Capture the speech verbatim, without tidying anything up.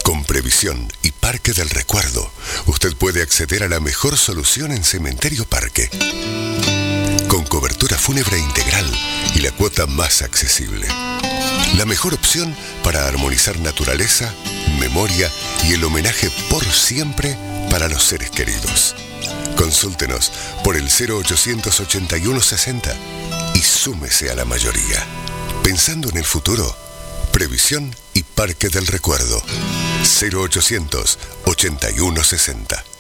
Con Previsión y Parque del Recuerdo, usted puede acceder a la mejor solución en Cementerio Parque. Con cobertura fúnebre integral y la cuota más accesible. La mejor opción para armonizar naturaleza, memoria y el homenaje por siempre para los seres queridos. Consúltenos por el cero ochocientos ochenta y uno sesenta y súmese a la mayoría. Pensando en el futuro, Previsión y Parque del Recuerdo. cero ochocientos ochenta y uno sesenta.